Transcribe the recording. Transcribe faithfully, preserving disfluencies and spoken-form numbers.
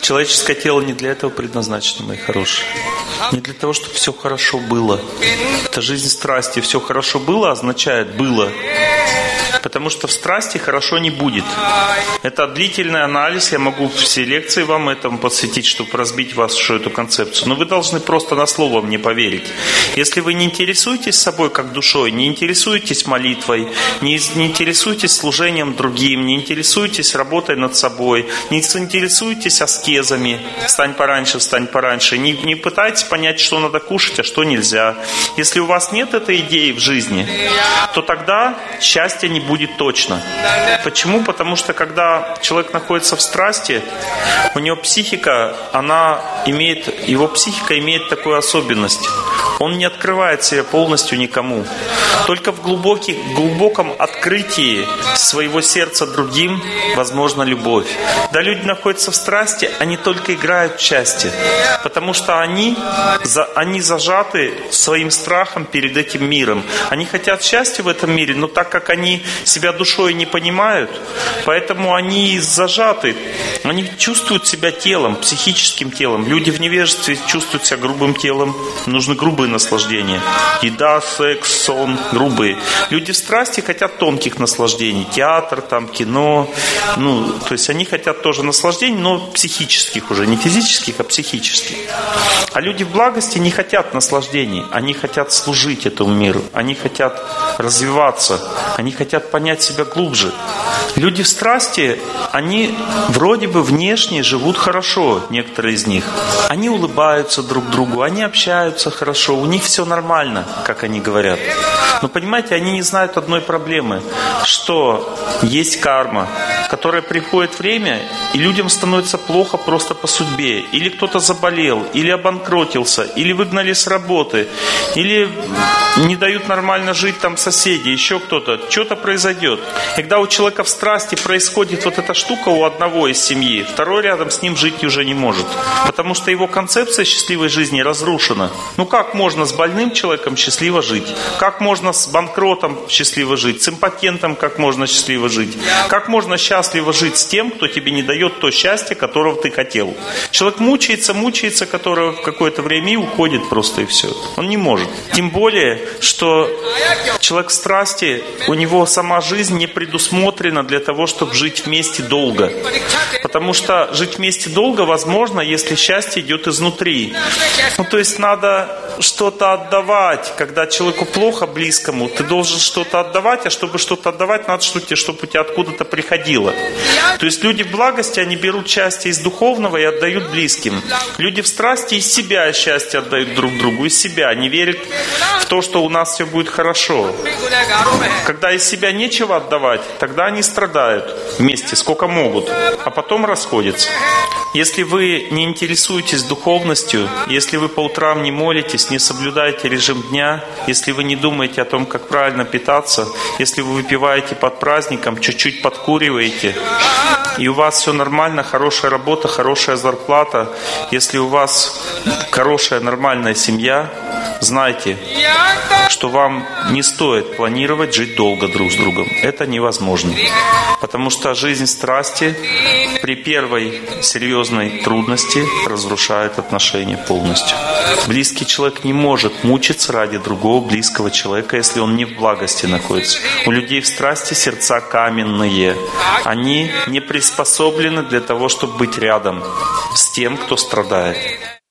Человеческое тело не для этого предназначено, мои хорошие. Не для того, чтобы все хорошо было. Это жизнь страсти. Все хорошо было означает «было». Потому что в страсти хорошо не будет. Это длительный анализ. Я могу все лекции вам этому посвятить, чтобы разбить вас в эту концепцию. Но вы должны просто на слово мне поверить. Если вы не интересуетесь собой как душой, не интересуетесь молитвой, не, не интересуетесь служением другим, не интересуетесь работой над собой, не интересуетесь аскезами, встань пораньше, встань пораньше, не, не пытайтесь понять, что надо кушать, а что нельзя. Если у вас нет этой идеи в жизни, то тогда счастья не будет точно. Почему? Потому что когда человек находится в страсти, у него психика, она имеет, его психика имеет такую особенность. Он не открывает себя полностью никому. Только в глубоких, глубоком открытии своего сердца другим возможна любовь. Когда люди находятся в страсти, они только играют в счастье. Потому что они, за, они зажаты своим страхом перед этим миром. Они хотят счастья в этом мире, но так как они себя душой не понимают, поэтому они зажаты. Они чувствуют себя телом, психическим телом. Люди в невежестве чувствуют себя грубым телом. Нужны грубые наслаждения. Еда, секс, сон, грубые. Люди в страсти хотят тонких наслаждений. Театр, там, кино. Ну, то есть они хотят тоже наслаждений, но психических уже. Не физических, а психических. А люди в благости не хотят наслаждений. Они хотят служить этому миру. Они хотят развиваться. Они хотят понять себя глубже. Люди в страсти, они вроде бы внешне живут хорошо, некоторые из них. Они улыбаются друг другу, они общаются хорошо, у них все нормально, как они говорят. Но понимаете, они не знают одной проблемы, что есть карма, которая приходит время, и людям становится плохо просто по судьбе. Или кто-то заболел, или обанкротился, или выгнали с работы, или не дают нормально жить там соседи, еще кто-то. Что-то произойдет. И когда у человека в страсти происходит вот эта штука у одного из семьи, второй рядом с ним жить уже не может. Потому что его концепция счастливой жизни разрушена. Ну как можно с больным человеком счастливо жить? Как можно с банкротом счастливо жить? С импотентом как можно счастливо жить? Как можно счастливо жить с тем, кто тебе не дает то счастье, которого ты хотел? Человек мучается, мучается, которого в какое-то время и уходит просто, и все. Он не может. Тем более, что человек в страсти, у него сама жизнь не предусмотрена для того, чтобы жить вместе долго. Потому что жить вместе долго возможно, если счастье идет изнутри. Ну, то есть надо что-то отдавать. Когда человеку плохо, близкому, ты должен что-то отдавать, а чтобы что-то отдавать, надо, чтобы у тебя откуда-то приходило. То есть люди в благости, они берут счастье из духовного и отдают близким. Люди в страсти из себя счастье отдают друг другу, из себя. Они верят в то, что у нас все будет хорошо. Когда из себя нечего отдавать, тогда они страдают вместе, сколько могут, а потом расходятся. Если вы не интересуетесь духовностью, если вы по утрам не молитесь, не соблюдаете режим дня, если вы не думаете о том, как правильно питаться, если вы выпиваете под праздником, чуть-чуть подкуриваете, и у вас все нормально, хорошая работа, хорошая зарплата, если у вас хорошая нормальная семья, знайте, что вам не стоит планировать жить долго друг с другом. Это невозможно. Потому что жизнь страсти при первой серьезной трудности разрушает отношения полностью. Близкий человек не может мучиться ради другого близкого человека, если он не в благости находится. У людей в страсти сердца каменные. Они не приспособлены для того, чтобы быть рядом с тем, кто страдает.